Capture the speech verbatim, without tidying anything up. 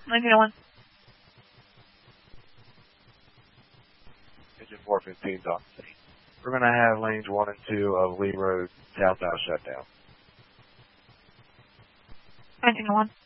nineteen oh one. Engine four fifteen, Dock. We're going to have lanes one and two of Lee Road southbound shut down. nineteen oh one.